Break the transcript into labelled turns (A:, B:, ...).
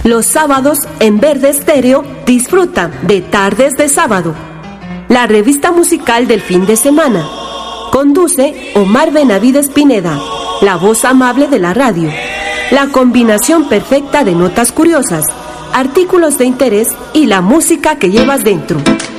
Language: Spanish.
A: Los sábados en Verde Estéreo disfruta de Tardes de Sábado, la revista musical del fin de semana. Conduce Omar Benavides Pineda, la voz amable de la radio. La combinación perfecta de notas curiosas, artículos de interés y la música que llevas dentro.